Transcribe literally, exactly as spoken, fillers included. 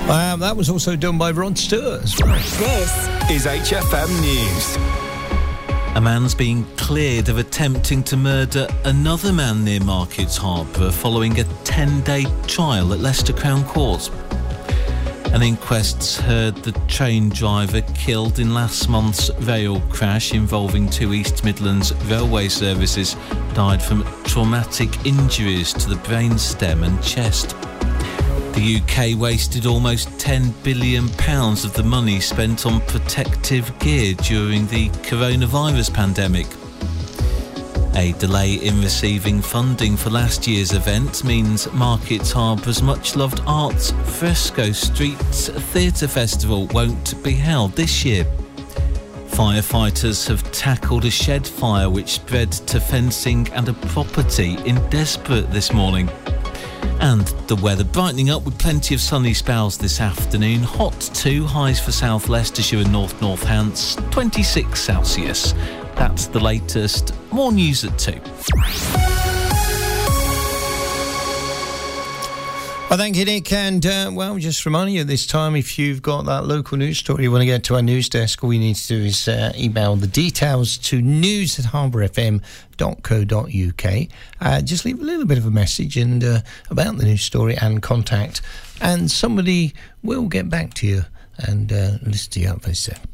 Uh, that was also done by Rod Stewart. Right. This is H F M News. A man's been cleared of attempting to murder another man near Market Harbour following a ten-day trial at Leicester Crown Court. An inquest's heard the train driver killed in last month's rail crash involving two East Midlands railway services died from traumatic injuries to the brainstem and chest. The U K wasted almost ten billion pounds of the money spent on protective gear during the coronavirus pandemic. A delay in receiving funding for last year's event means Market Harbour's much-loved Arts Fresco Street Theatre Festival won't be held this year. Firefighters have tackled a shed fire which spread to fencing and a property in Desperate this morning. And the weather brightening up with plenty of sunny spells this afternoon. Hot two, highs for South Leicestershire and North Northants, twenty-six Celsius. That's the latest. More news at two. Well, thank you, Nick. And, uh, well, just reminding you this time, if you've got that local news story you want to get to our news desk, all you need to do is uh, email the details to news at harbour f m dot co dot u k. Uh, just leave a little bit of a message and uh, about the news story and contact, and somebody will get back to you and uh, listen to you up for this.